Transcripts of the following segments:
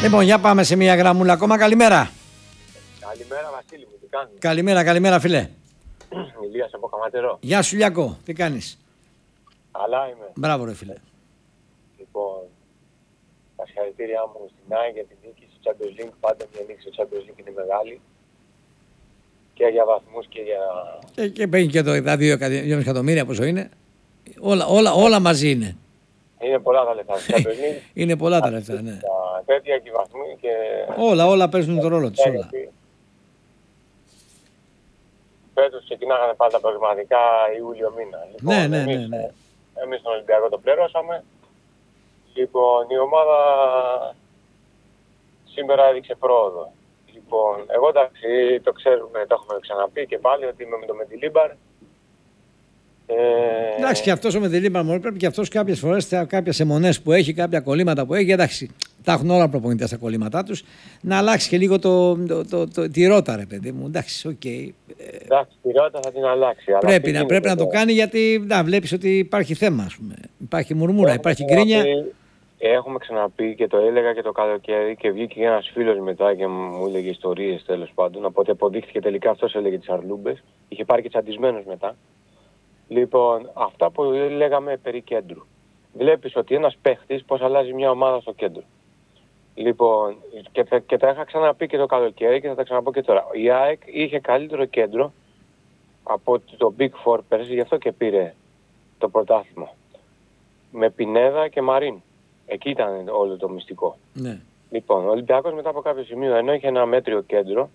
Λοιπόν, για πάμε σε μια γραμμούλα ακόμα. Καλημέρα. Καλημέρα, Βασίλη μου, τι κάνεις? Καλημέρα, φίλε. Ηλίας από Καματερό. Γεια σου, Λιακό, τι κάνεις? Καλά είμαι. Μπράβο, ρε φίλε. Λοιπόν, τα συγχαρητήριά μου στην ΑΕΚ για την νίκη στο Champions League. Πάντα μια νίκη στο Champions League είναι μεγάλη. Και για βαθμούς και για... Και παίρνει και τα 2 εκατομμύρια πόσο είναι. Όλα μαζί είναι. Είναι πολλά τα λεφτά στο Champions League. Είναι πολλά τα λεφτά, ναι. Τα τέτοια και οι βαθμοί και... Όλα παίζουν τον ρόλο τους, όλα. Φέτος ξεκινάγανε πάντα προγραμματικά Ιούλιο μήνα. Λοιπόν, Ναι. Εμείς τον Ολυμπιακό το πληρώσαμε. Λοιπόν, η ομάδα σήμερα έδειξε πρόοδο. Λοιπόν, εγώ εντάξει, το ξέρουμε, το έχουμε ξαναπεί και πάλι ότι είμαι με το Μεντιλίμπαρ. Εντάξει, και αυτός ο Μεντιλίμπαρ μόνο πρέπει και αυτός κάποιες φορές, κάποιες αιμονές που έχει, κάποια κολλήματα που έχει, εντάξει, τα έχουν όλα προπονητές τα κολλήματά τους, να αλλάξει και λίγο τη ρότα, ρε παιδί μου. Εντάξει, οκ. Εντάξει, τη ρότα θα την αλλάξει. Πρέπει να το κάνει γιατί βλέπεις ότι υπάρχει θέμα, ας πούμε. Υπάρχει μουρμούρα, υπάρχει γκρίνια. Έχουμε ξαναπεί και το έλεγα και το καλοκαίρι και βγήκε ένας φίλος μετά και μου έλεγε ιστορίες τέλος πάντων. Οπότε αποδείχθηκε τελικά αυτός έλεγε τις αρλούμπες. Είχε πάρει και τσαντισμένος μετά. Λοιπόν, αυτά που λέγαμε περί κέντρου. Βλέπεις ότι ένας παίχτης πώς αλλάζει μια ομάδα στο κέντρο. Λοιπόν, και τα είχα ξαναπεί και το καλοκαίρι και θα τα ξαναπώ και τώρα. Η ΑΕΚ είχε καλύτερο κέντρο από το Big Four πέρσι, γι' αυτό και πήρε το πρωτάθλημα. Με Πινέδα και Μαρίν. Εκεί ήταν όλο το μυστικό. Ναι. Λοιπόν, ο Ολυμπιακός μετά από κάποιο σημείο, ενώ είχε ένα μέτριο κέντρο,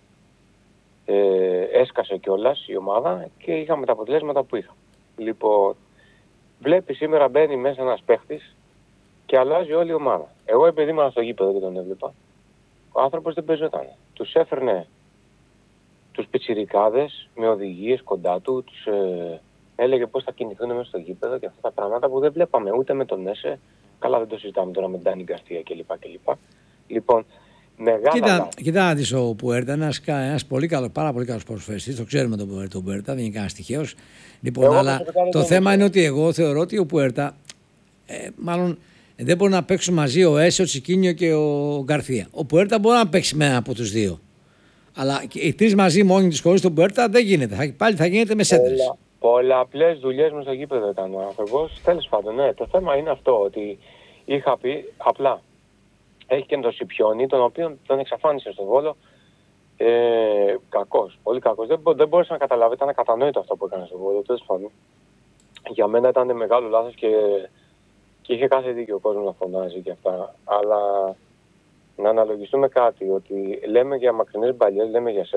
έσκασε κιόλας η ομάδα και είχαμε τα αποτελέσματα που είχαμε. Λοιπόν, βλέπει σήμερα μπαίνει μέσα ένας παίχτης και αλλάζει όλη η ομάδα. Εγώ επειδή ήμουν στο γήπεδο και τον έβλεπα, ο άνθρωπος δεν παίζονταν. Τους έφερνε τους πιτσιρικάδες με οδηγίες κοντά του, τους έλεγε πώς θα κινηθούν μέσα στο γήπεδο και αυτά τα πράγματα που δεν βλέπαμε ούτε με τον Έσε. Καλά, δεν το συζητάμε τώρα με την Ντάνη Γκαρθία κλπ. Λοιπόν, μεγάλα... Κοίτα να δεις, ο Πουέρτα είναι ένας πάρα πολύ καλός ποδοσφαιριστής, το ξέρουμε τον Πουέρτα, δεν είναι κανένας τυχαίος. Λοιπόν, αλλά το θέμα είναι ότι εγώ θεωρώ ότι ο Πουέρτα, μάλλον δεν μπορεί να παίξουν μαζί ο Έσε, ο Τσικίνιο και ο Γκαρθία. Ο Πουέρτα μπορεί να παίξει με ένα από τους δύο. Αλλά οι τρεις μαζί μόνοι τους χωρίς τον Πουέρτα δεν γίνεται. Πάλι θα γίνεται με σέντρες. Πολλαπλές δουλειές μες στο γήπεδο ήταν ο άνθρωπος. Τέλος πάντων, ναι, το θέμα είναι αυτό ότι είχα πει απλά. Έχει και τον Σιπιόνι, τον οποίο τον εξαφάνισε στον Βόλο. Κακός, πολύ κακός. Δεν μπόρεσα να καταλάβει, ήταν ακατανόητο αυτό που έκανε στον Βόλο. Τέλος πάντων, για μένα ήταν μεγάλο λάθος και είχε κάθε δίκιο ο κόσμος να φωνάζει και αυτά. Αλλά να αναλογιστούμε κάτι, ότι λέμε για μακρινές μπαλιές, λέμε για